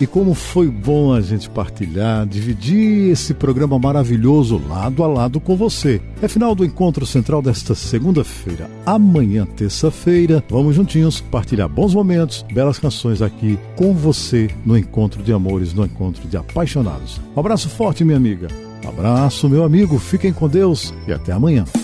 E como foi bom a gente partilhar, dividir esse programa maravilhoso lado a lado com você. É final do Encontro Central desta segunda-feira. Amanhã, terça-feira, vamos juntinhos partilhar bons momentos, belas canções aqui com você no Encontro de Amores, no Encontro de Apaixonados. Um abraço forte, minha amiga. Um abraço, meu amigo. Fiquem com Deus e até amanhã.